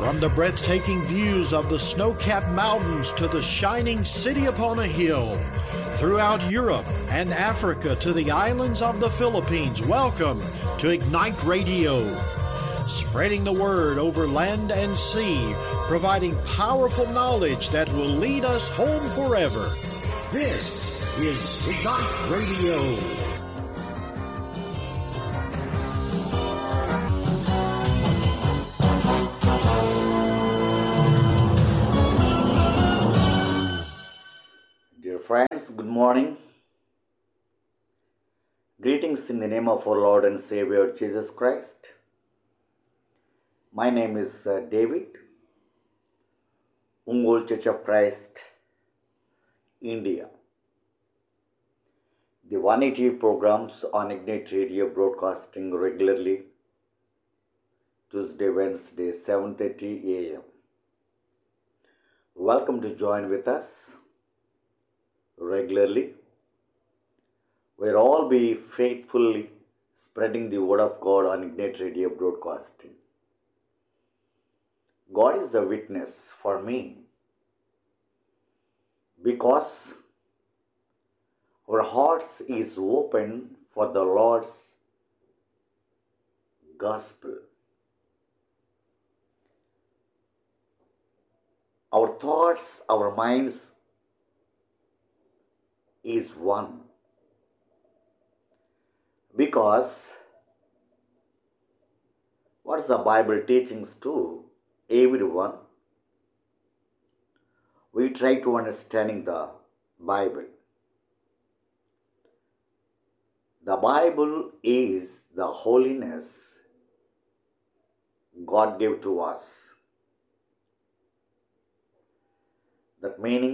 From the breathtaking views of the snow-capped mountains to the shining city upon a hill, throughout Europe and Africa to the islands of the Philippines, welcome to Ignite Radio. Spreading the word over land and sea, providing powerful knowledge that will lead us home forever. This is Ignite Radio. Dear friends, good morning. Greetings in the name of our Lord and Savior Jesus Christ. My name is David, Ungol Church of Christ, India. The 180 programs on Ignite Radio broadcasting regularly Tuesday, Wednesday, 7:30 a.m. Welcome to join with us regularly. We'll all be faithfully spreading the word of God on Ignite Radio broadcasting. God is a witness for me because our hearts is open for the Lord's gospel. Our thoughts, our minds is one. Because what is the Bible teachings to everyone? We try to understanding the Bible. The Bible is the holiness God gave to us. That meaning,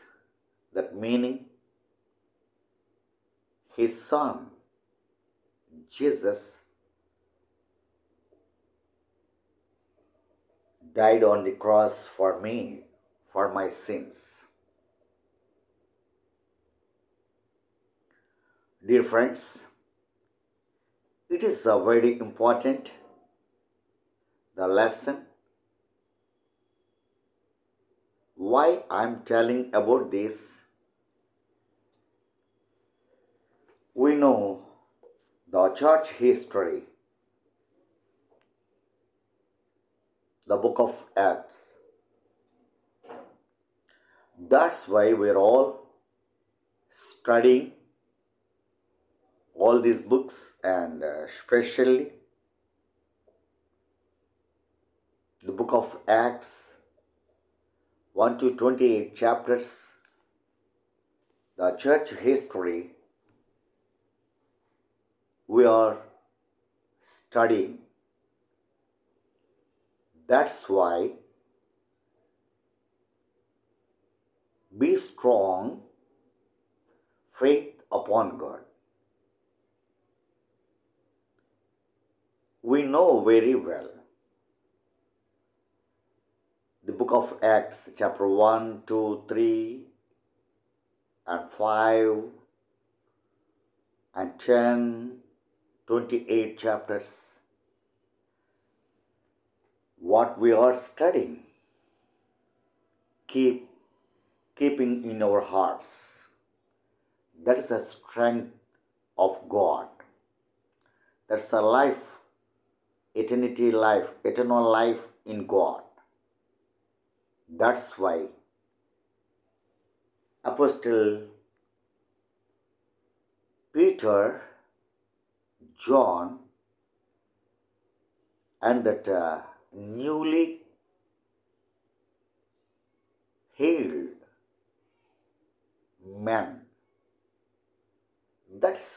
His Son, Jesus, died on the cross for me, for my sins. Dear friends, it is a very important the lesson. Why I am telling about this? We know the church history, the book of Acts. That's why we're all studying all these books, and especially the book of Acts, 1 to 28 chapters, the church history we are studying. That's why be strong, faith upon God. We know very well the book of Acts, chapter 1, 2, 3, and 5, and 10, 28 chapters. What we are studying, keeping in our hearts. That is a strength of God. That's a life, eternal life in God. That's why Apostle Peter, John, and that newly healed man. That's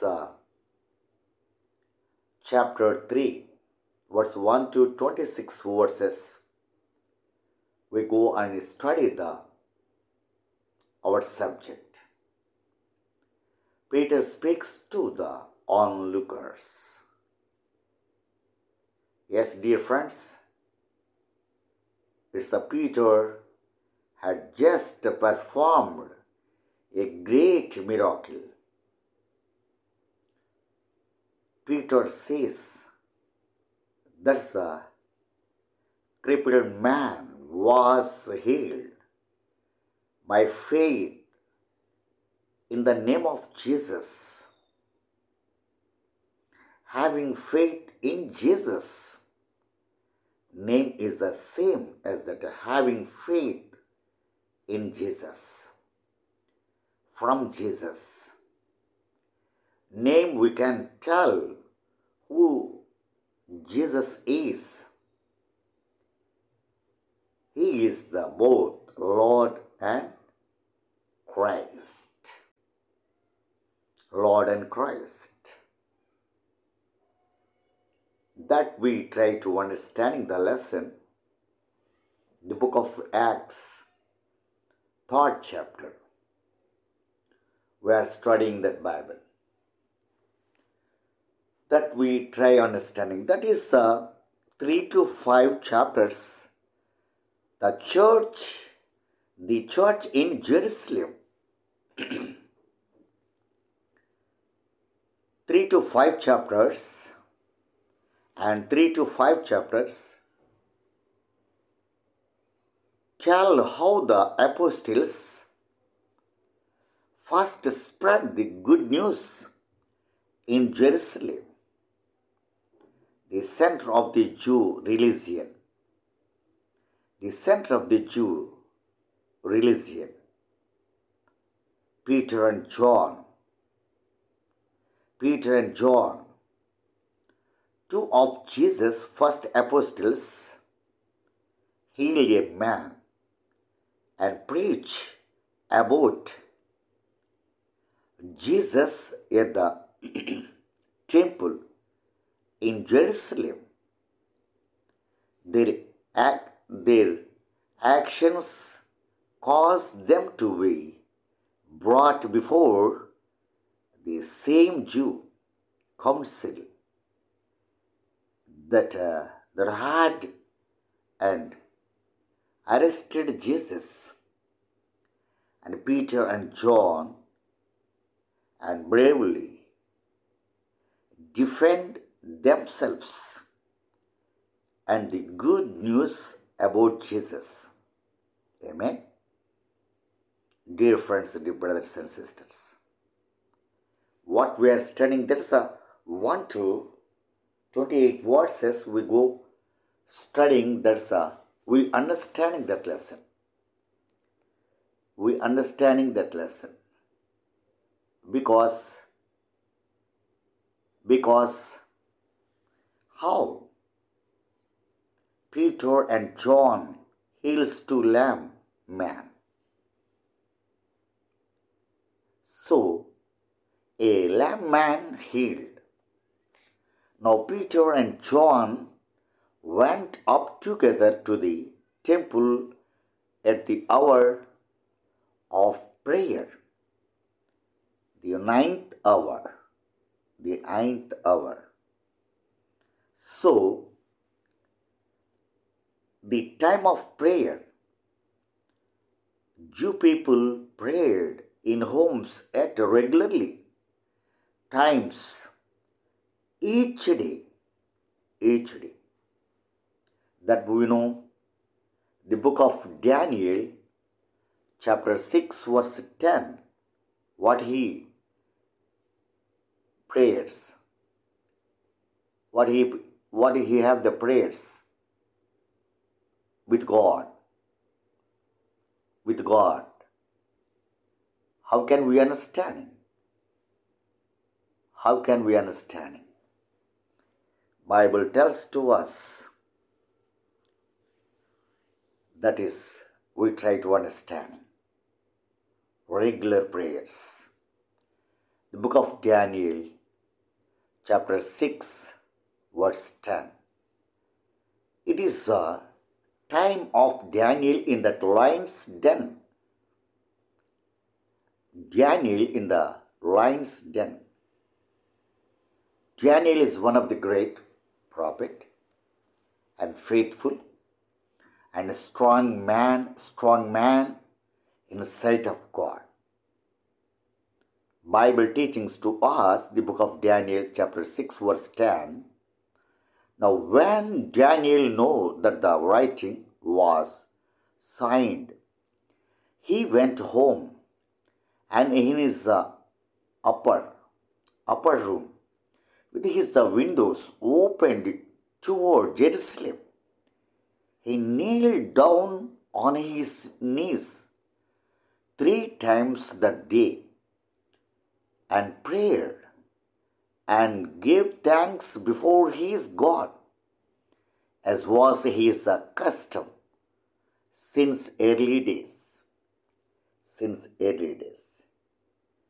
chapter 3, verse 1 to 26 verses. We go and study our subject. Peter speaks to the onlookers. Yes, dear friends, it's a Peter had just performed a great miracle. Peter says that's a crippled man was healed by faith in the name of Jesus. Having faith in Jesus' name is the same as that having faith in Jesus. From Jesus' name we can tell who Jesus is. He is the both Lord and Christ. Lord and Christ. That we try to understanding the lesson, the book of Acts, 3rd chapter. We are studying that Bible. That we try understanding. That is 3 to 5 chapters. The church in Jerusalem. 3 to 5 chapters and 3 to 5 chapters tell how the apostles first spread the good news in Jerusalem, the center of the Jew religion. The center of the Jew religion. Peter and John, two of Jesus' first apostles, healed a man and preached about Jesus at the temple in Jerusalem. Their actions caused them to be brought before the same Jew council that had and arrested Jesus. And Peter and John and bravely defend themselves and the good news about Jesus. Amen. Dear friends, dear brothers and sisters, what we are studying, that's 1 to 28 verses we go studying, we understanding that lesson. Because how Peter and John heals to lame man. So, a lame man healed. Now Peter and John went up together to the temple at the hour of prayer, the ninth hour. So, the time of prayer, Jew people prayed in homes at regularly times each day. That we know the book of Daniel, chapter 6, verse 10, what he prayers, what he have the prayers with God. How can we understand? Bible tells to us, that is, we try to understand regular prayers. The book of Daniel, chapter 6, verse 10. It is a time of Daniel in that lion's den. Daniel in the lion's den. Daniel is one of the great prophet and faithful and a strong man in the sight of God. Bible teachings to us, the book of Daniel chapter 6 verse 10, Now, when Daniel knew that the writing was signed, he went home, and in his upper room, with his windows opened toward Jerusalem, he kneeled down on his knees 3 times that day and prayed and gave thanks before his God, as was his custom since early days.